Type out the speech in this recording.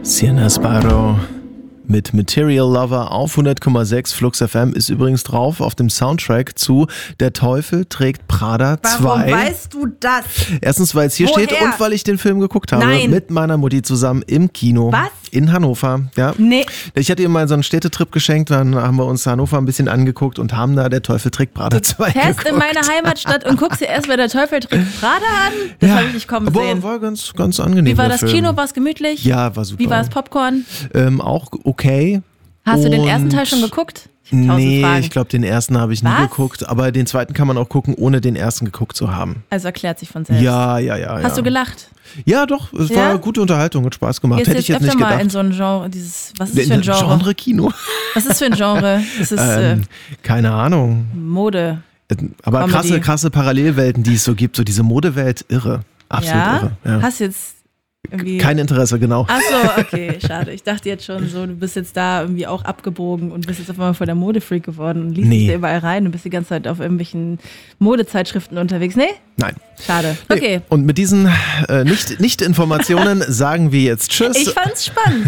Sienna Sparrow mit Material Lover auf 100,6. Flux FM ist übrigens drauf auf dem Soundtrack zu Der Teufel trägt Prada 2. Warum weißt du das? Erstens, weil es hier steht und weil ich den Film geguckt habe. Nein. Mit meiner Mutti zusammen im Kino. Was? In Hannover. Ja. Nee. Ich hatte ihr mal so einen Städtetrip geschenkt, dann haben wir uns Hannover ein bisschen angeguckt und haben da Der Teufel trägt Prada 2 Fährst geguckt. in meine Heimatstadt und guckst dir erst mal Der Teufel trägt Prada an? Das habe ich nicht kommen aber sehen. war ganz angenehm. Wie war der das Film. Kino? War es gemütlich? Ja, war super. Wie war das Popcorn? Auch okay. Hast du den Und ersten Teil schon geguckt? Ich hab 1000 Nee, Fragen. ich glaube, den ersten habe ich nie Was? geguckt, aber den zweiten kann man auch gucken, ohne den ersten geguckt zu haben. Also erklärt sich von selbst. Ja. Hast du gelacht? Ja, doch, es Ja? war gute Unterhaltung, hat Spaß gemacht. Gehst Hätte ich jetzt nicht öfter mal gedacht. in so ein Genre, was ist das für ein Genre? Genre-Kino? Was ist für ein Genre? Das ist Keine Ahnung. Mode. Aber Comedy. krasse Parallelwelten, die es so gibt. So diese Modewelt, irre. Absolut irre. Ja. Hast jetzt irgendwie... Kein Interesse, genau. Ach so, okay, schade. Ich dachte jetzt schon so, du bist jetzt da irgendwie auch abgebogen und bist jetzt auf einmal voll der Modefreak geworden und liest dich da überall rein und bist die ganze Zeit auf irgendwelchen Modezeitschriften unterwegs. Nee? Nein. Schade. Nee. Okay. Und mit diesen Nicht-Informationen sagen wir jetzt Tschüss. Ich fand's spannend.